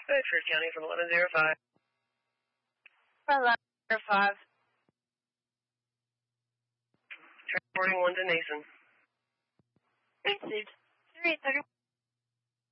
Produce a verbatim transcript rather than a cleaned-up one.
Bedford County from eleven oh five. eleven oh five. Transporting one to Nason. Received. three thirty.